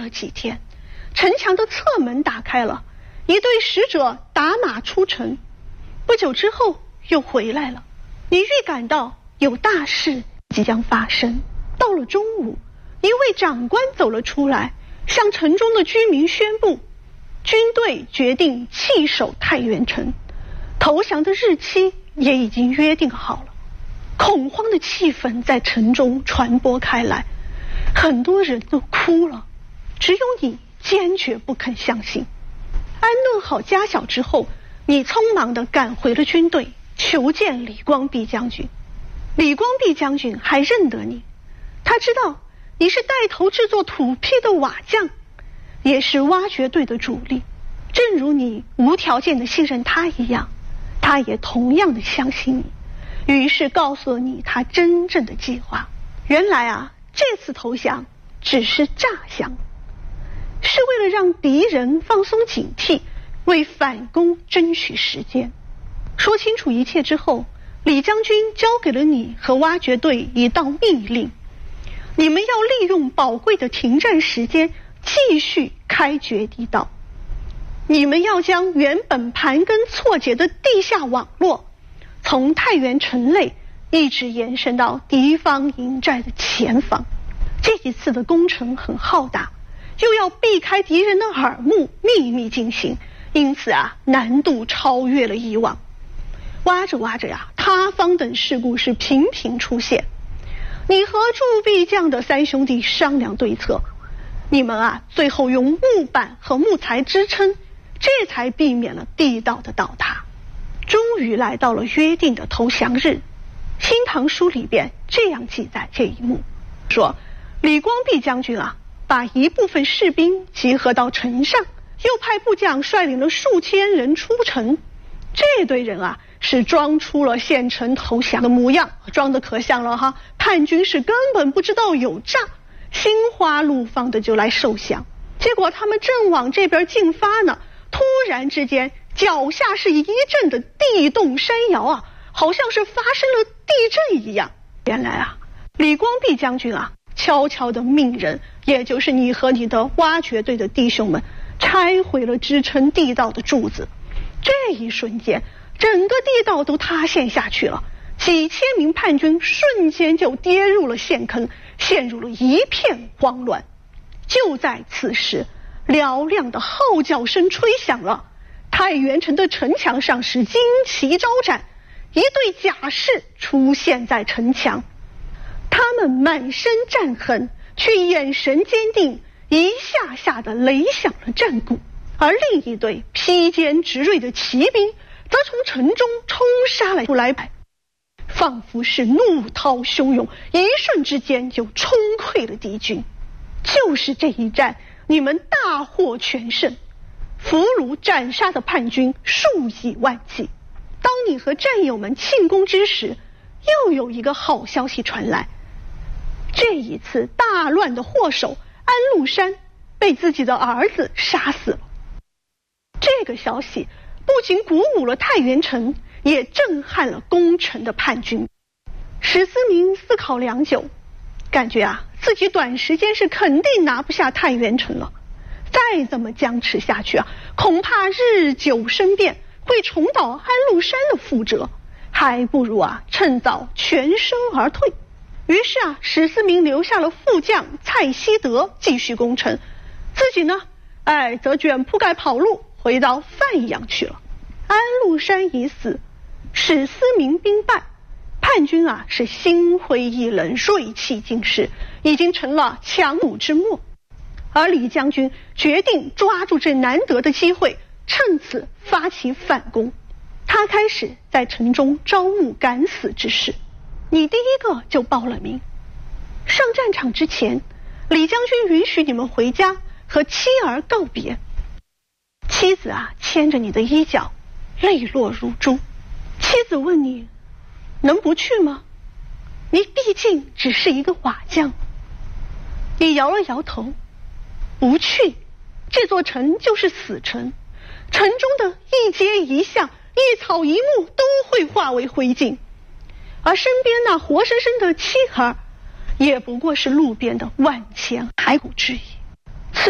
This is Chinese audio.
了几天，城墙的侧门打开了，一队使者打马出城，不久之后又回来了。你预感到有大事即将发生。到了中午，一位长官走了出来，向城中的居民宣布，军队决定弃守太原城，投降的日期也已经约定好了。恐慌的气氛在城中传播开来，很多人都哭了，只有你坚决不肯相信。安顿好家小之后，你匆忙地赶回了军队，求见李光弼将军。李光弼将军还认得你，他知道你是带头制作土坯的瓦匠，也是挖掘队的主力。正如你无条件的信任他一样，他也同样的相信你，于是告诉了你他真正的计划。原来啊，这次投降只是诈降，是为了让敌人放松警惕，为反攻争取时间。说清楚一切之后，李将军交给了你和挖掘队一道密令，你们要利用宝贵的停战时间继续开掘地道。你们要将原本盘根错节的地下网络从太原城内一直延伸到敌方营寨的前方。这一次的工程很浩大，又要避开敌人的耳目，秘密进行，因此啊，难度超越了以往。挖着挖着呀，塌方等事故是频频出现。你和铸币匠的三兄弟商量对策，你们啊，最后用木板和木材支撑，这才避免了地道的倒塌。终于来到了约定的投降日。《新唐书》里边这样记载这一幕，说李光弼将军啊，把一部分士兵集合到城上，又派部将率领了数千人出城。这队人啊，是装出了县城投降的模样，装得可像了哈。叛军是根本不知道有诈，心花怒放的就来受降。结果他们正往这边进发呢，突然之间脚下是一阵的地动山摇啊，好像是发生了地震一样。原来啊，李光弼将军啊，悄悄地命人，也就是你和你的挖掘队的弟兄们，拆毁了支撑地道的柱子。这一瞬间，整个地道都塌陷下去了，几千名叛军瞬间就跌入了陷坑，陷入了一片慌乱。就在此时，嘹亮的号角声吹响了，太原城的城墙上是旌旗招展，一队甲士出现在城墙，他们满身战痕，却眼神坚定，一下下的擂响了战鼓。而另一队披坚执锐的骑兵则从城中冲杀了出来，仿佛是怒涛汹涌，一瞬之间就冲溃了敌军。就是这一战，你们大获全胜，俘虏斩杀的叛军数以万计。当你和战友们庆功之时，又有一个好消息传来，这一次大乱的祸首安禄山被自己的儿子杀死了。这个消息不仅鼓舞了太原城，也震撼了攻城的叛军。史思明思考良久，感觉啊，自己短时间是肯定拿不下太原城了。再这么僵持下去啊，恐怕日久生变，会重蹈安禄山的覆辙，还不如啊趁早全身而退。于是啊，史思明留下了副将蔡希德继续攻城，自己呢，则卷铺盖跑路，回到范阳去了。安禄山已死，史思明兵败，叛军啊是心灰意冷，锐气尽失，已经成了强弩之末。而李将军决定抓住这难得的机会，趁此发起反攻。他开始在城中招募敢死之士，你第一个就报了名。上战场之前，李将军允许你们回家和妻儿告别。妻子啊牵着你的衣角，泪落如珠。妻子问你能不去吗？你毕竟只是一个瓦匠。你摇了摇头，不去。这座城就是死城，城中的一街一巷，一草一木都会化为灰烬，而身边那活生生的妻儿也不过是路边的万千骸骨之一。